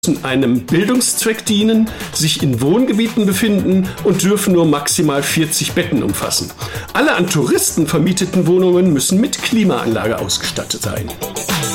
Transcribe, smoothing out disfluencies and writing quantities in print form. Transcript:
einem Bildungszweck dienen, sich in Wohngebieten befinden und dürfen nur maximal 40 Betten umfassen. Alle an Touristen vermieteten Wohnungen müssen mit Klimaanlage ausgestattet sein.